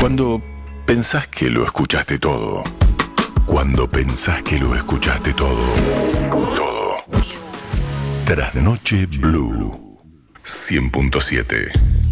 Cuando pensás que lo escuchaste todo. Cuando pensás que lo escuchaste todo. Todo. Trasnoche Blue 100.7.